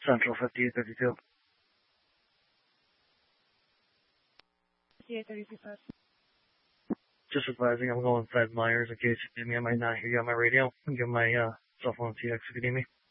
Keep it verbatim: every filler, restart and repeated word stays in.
Central fifty-eight thirty-two. fifty-eight thirty-two South. Just advising I'm going inside Myers in case you need me. I might not hear you on my radio. I'll give my uh, cell phone to you if you need me.